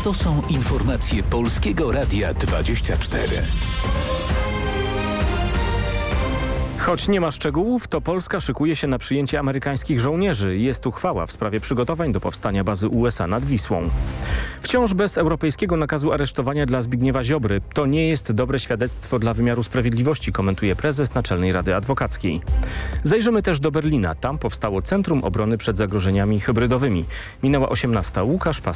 To są informacje Polskiego Radia 24. Choć nie ma szczegółów, to Polska szykuje się na przyjęcie amerykańskich żołnierzy. Jest uchwała w sprawie przygotowań do powstania bazy USA nad Wisłą. Wciąż bez europejskiego nakazu aresztowania dla Zbigniewa Ziobry. To nie jest dobre świadectwo dla wymiaru sprawiedliwości, komentuje prezes Naczelnej Rady Adwokackiej. Zajrzymy też do Berlina. Tam powstało Centrum Obrony przed Zagrożeniami Hybrydowymi. Minęła 18. Łukasz Pas.